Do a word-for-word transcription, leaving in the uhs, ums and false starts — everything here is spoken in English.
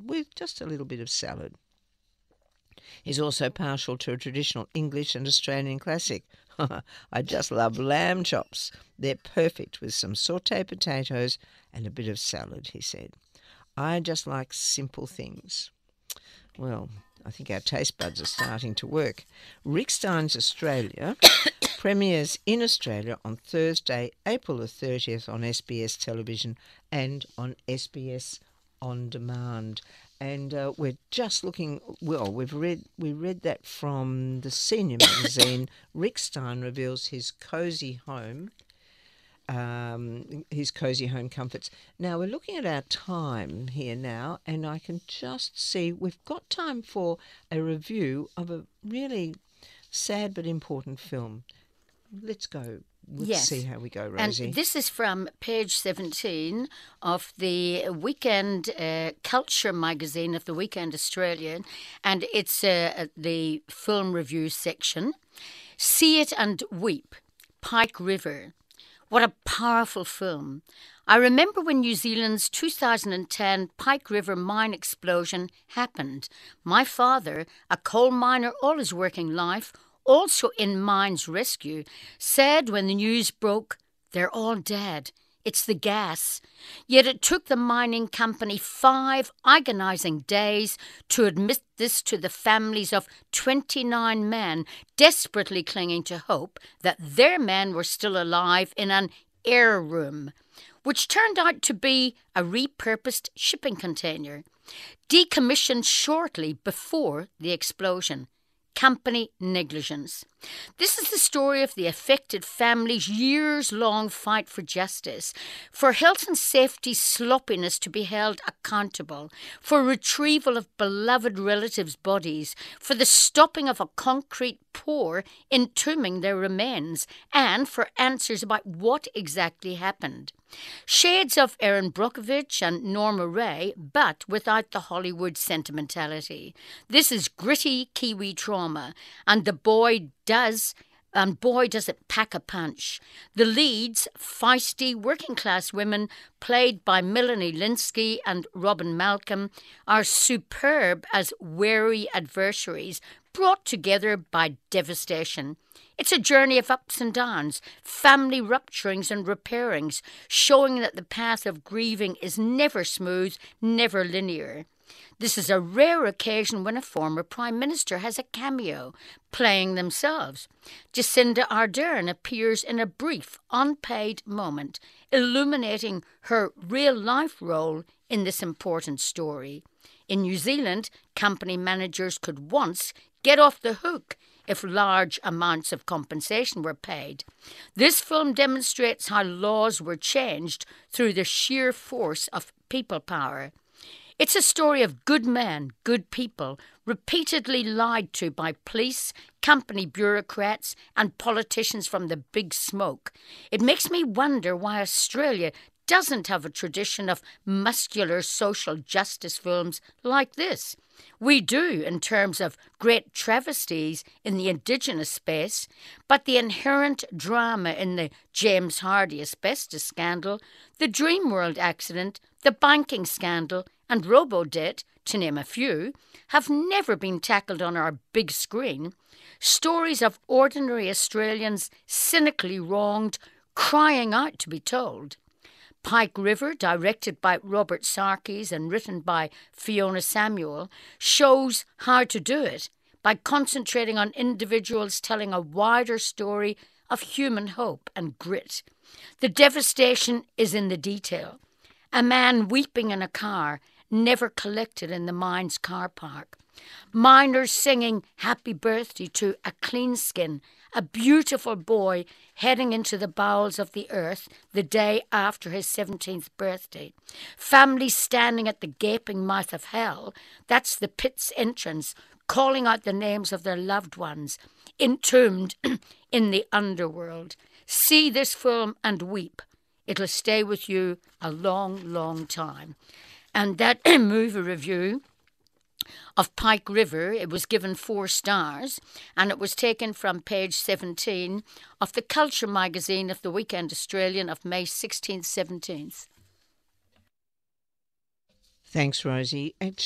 with just a little bit of salad. He's also partial to a traditional English and Australian classic. I just love lamb chops. They're perfect with some sauté potatoes and a bit of salad, he said. I just like simple things. Well, I think our taste buds are starting to work. Rick Stein's Australia premieres in Australia on Thursday, April the thirtieth on S B S Television and on S B S On Demand. And uh, we're just looking, well, we've read we read that from the Senior magazine. Rick Stein reveals his cosy home, um, his cosy home comforts. Now, we're looking at our time here now, and I can just see we've got time for a review of a really sad but important film. Let's go. Let's yes. see how we go, Rosie. And this is from page seventeen of the Weekend uh, Culture magazine of the Weekend Australian, and it's uh, the film review section. See It and Weep, Pike River. What a powerful film. I remember when New Zealand's two thousand ten Pike River mine explosion happened. My father, a coal miner all his working life, also in mines rescue, said when the news broke, they're all dead. It's the gas. Yet it took the mining company five agonising days to admit this to the families of twenty-nine men desperately clinging to hope that their men were still alive in an air room, which turned out to be a repurposed shipping container, decommissioned shortly before the explosion. Company negligence. This is the story of the affected family's years-long fight for justice, for health and safety sloppiness to be held accountable, for retrieval of beloved relatives' bodies, for the stopping of a concrete pour entombing their remains, and for answers about what exactly happened. Shades of Erin Brockovich and Norma Ray, but without the Hollywood sentimentality. This is gritty Kiwi trauma, and the boy does, and boy does it pack a punch. The leads, feisty working-class women, played by Melanie Lynskey and Robin Malcolm, are superb as wary adversaries, brought together by devastation. It's a journey of ups and downs, family rupturings and repairings, showing that the path of grieving is never smooth, never linear. This is a rare occasion when a former Prime Minister has a cameo, playing themselves. Jacinda Ardern appears in a brief, unpaid moment, illuminating her real-life role in this important story. In New Zealand, company managers could once get off the hook if large amounts of compensation were paid. This film demonstrates how laws were changed through the sheer force of people power. It's a story of good men, good people, repeatedly lied to by police, company bureaucrats and politicians from the big smoke. It makes me wonder why Australia doesn't have a tradition of muscular social justice films like this. We do in terms of great travesties in the Indigenous space, but the inherent drama in the James Hardie asbestos scandal, the Dreamworld accident, the banking scandal and robo-debt, to name a few, have never been tackled on our big screen. Stories of ordinary Australians cynically wronged, crying out to be told. Pike River, directed by Robert Sarkis and written by Fiona Samuel, shows how to do it by concentrating on individuals telling a wider story of human hope and grit. The devastation is in the detail. A man weeping in a car, never collected in the mine's car park. Miners singing happy birthday to a clean skin, a beautiful boy heading into the bowels of the earth the day after his seventeenth birthday. Families standing at the gaping mouth of hell, that's the pit's entrance, calling out the names of their loved ones, entombed in the underworld. See this film and weep. It'll stay with you a long, long time. And that movie review of Pike River, it was given four stars, and it was taken from page seventeen of the Culture magazine of the Weekend Australian of May sixteenth, seventeenth. Thanks, Rosie.